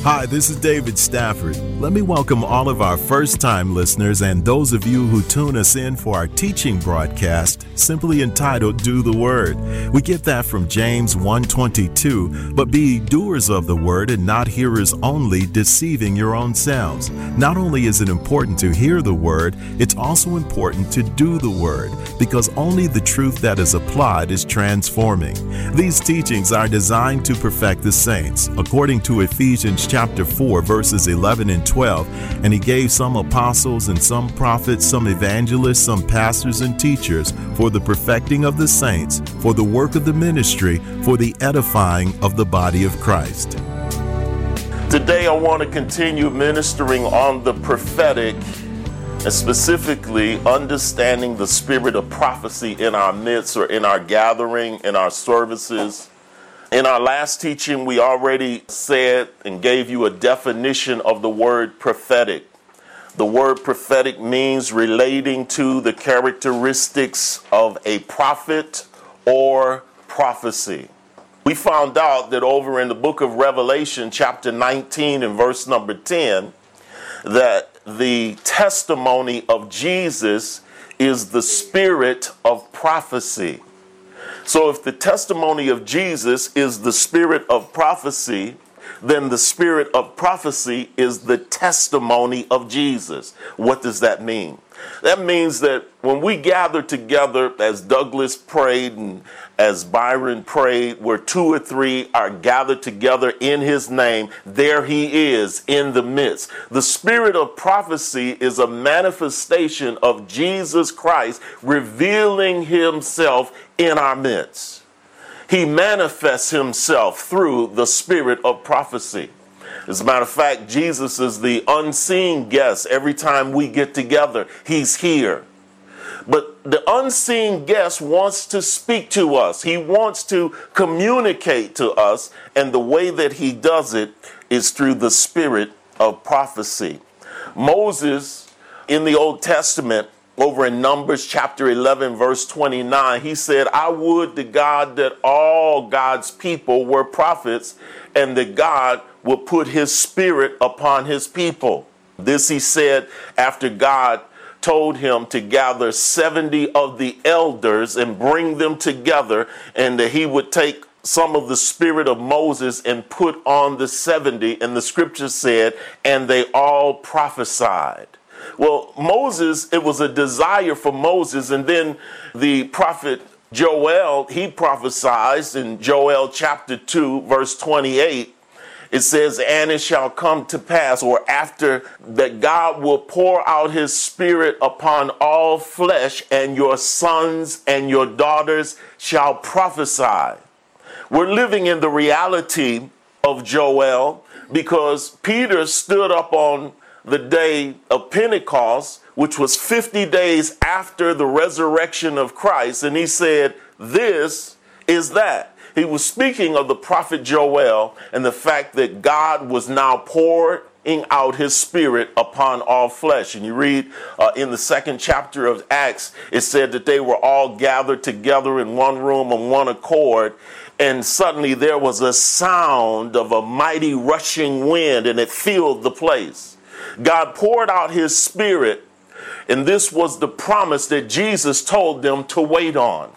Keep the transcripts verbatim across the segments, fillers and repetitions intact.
Hi, this is David Stafford. Let me welcome all of our first-time listeners and those of you who tune us in for our teaching broadcast, simply entitled Do the Word. We get that from James one twenty-two, but be doers of the word and not hearers only, deceiving your own selves. Not only is it important to hear the word, it's also important to do the word, because only the truth that is applied is transforming. These teachings are designed to perfect the saints, according to Ephesians chapter four, verses eleven and twelve. And he gave some apostles and some prophets, some evangelists, some pastors and teachers for the perfecting of the saints, for the work of the ministry, for the edifying of the body of Christ. Today I want to continue ministering on the prophetic, and specifically understanding the spirit of prophecy in our midst, or in our gathering, in our services. In our last teaching, we already said and gave you a definition of the word prophetic. The word prophetic means relating to the characteristics of a prophet or prophecy. We found out that over in the book of Revelation, chapter nineteen and verse number ten, that the testimony of Jesus is the spirit of prophecy. So if the testimony of Jesus is the spirit of prophecy, then the spirit of prophecy is the testimony of Jesus. What does that mean? That means that when we gather together, as Douglas prayed and as Byron prayed, where two or three are gathered together in his name, there he is in the midst. The spirit of prophecy is a manifestation of Jesus Christ revealing himself in our midst. He manifests himself through the spirit of prophecy. As a matter of fact, Jesus is the unseen guest. Every time we get together, he's here. But the unseen guest wants to speak to us. He wants to communicate to us. And the way that he does it is through the spirit of prophecy. Moses, in the Old Testament, over in Numbers chapter eleven, verse twenty-nine, he said, I would to God that all God's people were prophets, and that God will put his spirit upon his people. This he said after God told him to gather seventy of the elders and bring them together, and that he would take some of the spirit of Moses and put on the seventy. And the scripture said, and they all prophesied. Well, Moses, it was a desire for Moses, and then the prophet Joel, he prophesied in Joel chapter two, verse twenty-eight. It says, and it shall come to pass, or after, that God will pour out his spirit upon all flesh, and your sons and your daughters shall prophesy. We're living in the reality of Joel, because Peter stood up on the day of Pentecost, which was fifty days after the resurrection of Christ, and he said, this is that. He was speaking of the prophet Joel and the fact that God was now pouring out his spirit upon all flesh. And you read uh, in the second chapter of Acts, it said that they were all gathered together in one room on one accord, and suddenly there was a sound of a mighty rushing wind, and it filled the place. God poured out his spirit, and this was the promise that Jesus told them to wait on.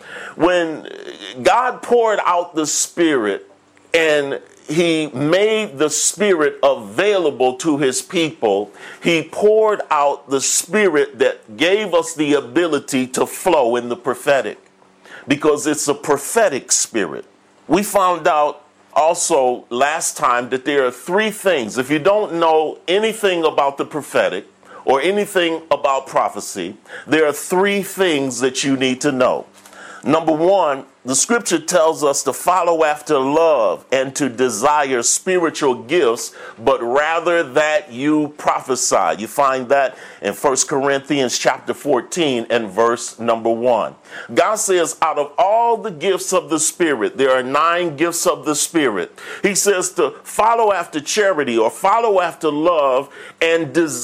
When God poured out the spirit and he made the spirit available to his people, he poured out the spirit that gave us the ability to flow in the prophetic, because it's a prophetic spirit. We found out also last time that there are three things. If you don't know anything about the prophetic or anything about prophecy, there are three things that you need to know. Number one, the scripture tells us to follow after love and to desire spiritual gifts, but rather that you prophesy. You find that in First Corinthians chapter fourteen and verse number one. God says out of all the gifts of the Spirit, there are nine gifts of the Spirit. He says to follow after charity or follow after love and desire